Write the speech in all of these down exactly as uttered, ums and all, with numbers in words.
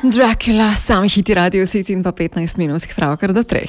Dracula, sami hiti Radio City in pa petnajst minut, pravkar do treh.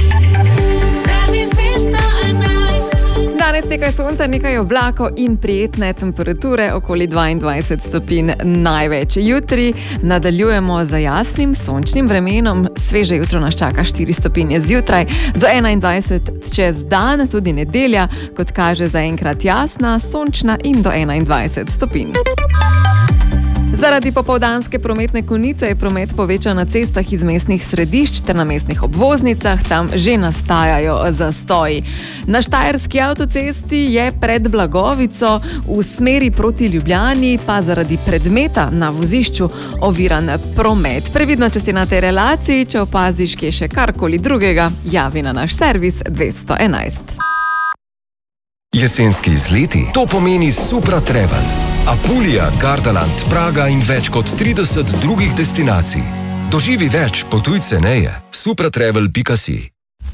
Danes nekaj sonca, nekaj oblakov in prijetne temperature, okoli dvaindvajset stopinj največ. Jutri nadaljujemo z jasnim, sončnim vremenom, sveže jutro nas čaka štiri stopinje zjutraj, do enaindvajset čez dan, tudi nedelja, kot kaže zaenkrat jasna, sončna in do enaindvajset stopinj. Zaradi popoldanske prometne konice je promet povečan na cestah iz mestnih središč ter na mestnih obvoznicah, tam že nastajajo zastoji. Na Štajerski avtocesti je pred Blagovico v smeri proti Ljubljani pa zaradi predmeta na vozišču oviran promet. Previdno, če si na tej relaciji, če opaziš kje še karkoli drugega, javi na naš servis dvesto enajst. Jesenski izleti, to pomeni Supra Travel. Apulija, Gardaland, Praga in več kot trideset drugih destinacij. Doživi več, potuj ceneje. supratravel pika si.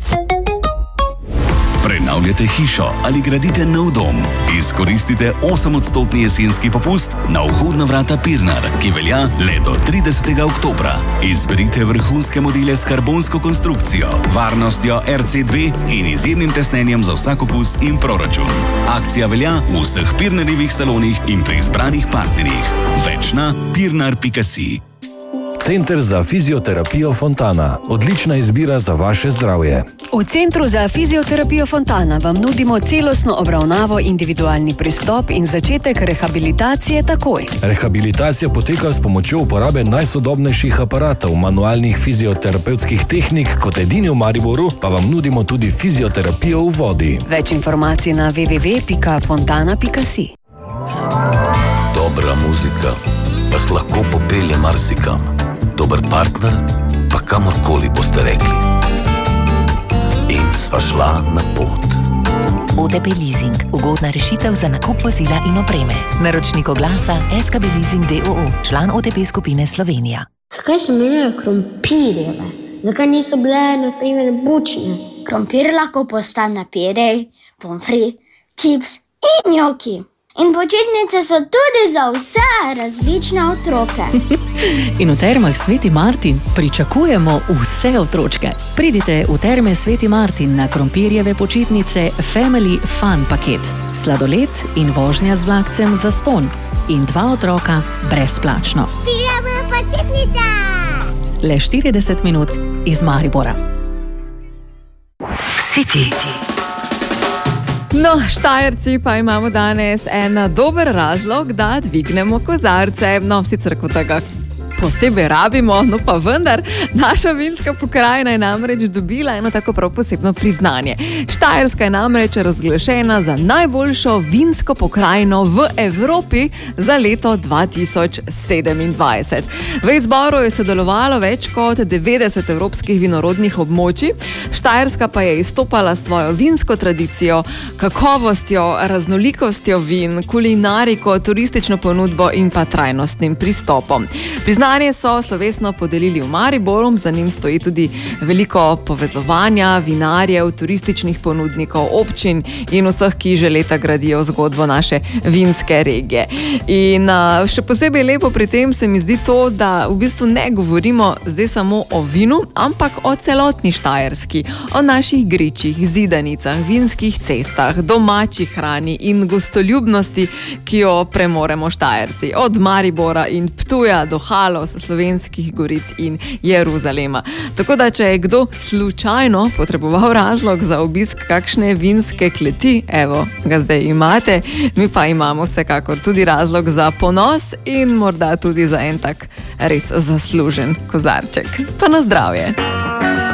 Prenavljate hišo ali gradite nov dom? Izkoristite osemodstotni jesenski popust na vhodna vrata Pirnar, ki velja le do tridesetega oktobra. Izberite vrhunske modele s karbonsko konstrukcijo, varnostjo R C dve in izjemnim tesnenjem za vsak okus in proračun. Akcija velja v vseh Pirnarjevih salonih in pri izbranih partnerjih. Več na pirnar pika si. Center za fizioterapijo Fontana. Odlična izbira za vaše zdravje. V Centru za fizioterapijo Fontana vam nudimo celostno obravnavo, individualni pristop in začetek rehabilitacije takoj. Rehabilitacija poteka s pomočjo uporabe najsodobnejših aparatov, manualnih fizioterapevtskih tehnik, kot edini v Mariboru pa vam nudimo tudi fizioterapijo v vodi. Več informacij na w w w pika fontana pika si. Dobra muzika vas lahko popelje marsikam. Dober partner, pa kamorkoli boste rekli. In sva šla na pot. O T P Leasing. Ugodna rešitev za nakup vozila in opreme. Naročnik oglasa S K B Leasing d o o. Član O T P skupine Slovenija. Zakaj se imenujejo krompirjeve? Zakaj niso bile, na primer, bučne? Krompir lahko postane pire, pomfri, čips in njoki. In počitnice so tudi za vse različne otroke. In v Termah Sveti Martin pričakujemo vse otročke. Pridite v Terme Sveti Martin na krompirjeve počitnice Family Fun paket. Sladoled in vožnja z vlakcem za ston. In dva otroka brezplačno. Pijemo počitnica! Le štirideset minut iz Maribora. City. No, Štajerci pa imamo danes en dober razlog, da dvignemo kozarce. No, sicer kot da ga posebej rabimo, no pa vendar, naša vinska pokrajina je namreč dobila eno tako prav posebno priznanje. Štajerska je namreč razglašena za najboljšo vinsko pokrajino v Evropi za leto dva tisoč sedemindvajset. V izboru je sodelovalo več kot devetdeset evropskih vinorodnih območij. Štajerska pa je izstopala svojo vinsko tradicijo, kakovostjo, raznolikostjo vin, kulinariko, turistično ponudbo in pa trajnostnim pristopom. Priznanje so slovesno podelili v Mariboru, za njim stoji tudi veliko povezovanja vinarjev, turističnih ponudnikov, občin in vseh, ki že leta gradijo zgodbo naše vinske regije. In a, še posebej lepo pri tem se mi zdi to, da v bistvu ne govorimo zdaj samo o vinu, ampak o celotni Štajerski, o naših gričih, zidanicah, vinskih cestah, domači hrani in gostoljubnosti, ki jo premoremo Štajerci. Od Maribora in Ptuja do Halo, Slovenskih goric in Jeruzalema. Tako da, če je kdo slučajno potreboval razlog za obisk kakšne vinske kleti, evo, ga zdaj imate, mi pa imamo vsekakor tudi razlog za ponos in morda tudi za en tak res zaslužen kozarček. Pa na zdravje!